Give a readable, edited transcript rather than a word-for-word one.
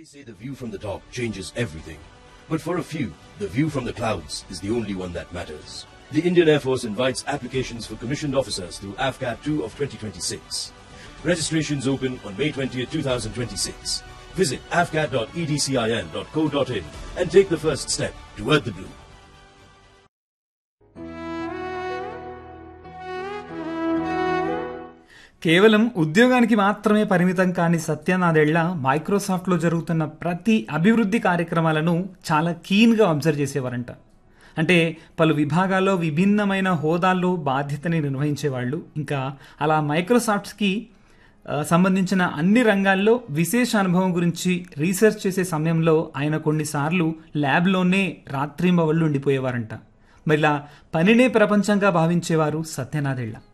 They say the view from the top changes everything. But for a few, the view from the clouds is the only one that matters. The Indian Air Force invites applications for commissioned officers through AFCAT 2 of 2026. Registrations open on May 20th, 2026. Visit afcat.edcil.co.in and take the first step toward the blue. కేవలం ఉద్యోగానికి మాత్రమే పరిమితం కాని సత్యనాదెళ్ల మైక్రోసాఫ్ట్లో జరుగుతున్న ప్రతి అభివృద్ధి కార్యక్రమాలను చాలా కీన్గా అబ్జర్వ్ చేసేవారంట. అంటే పలు విభాగాల్లో విభిన్నమైన హోదాల్లో బాధ్యతని నిర్వహించేవాళ్ళు. ఇంకా అలా మైక్రోసాఫ్ట్స్కి సంబంధించిన అన్ని రంగాల్లో విశేష అనుభవం గురించి రీసెర్చ్ చేసే సమయంలో ఆయన కొన్నిసార్లు ల్యాబ్లోనే రాత్రింబవళ్ళు ఉండిపోయేవారంట. మరిలా పనినే ప్రపంచంగా భావించేవారు సత్యనాదెళ్ల.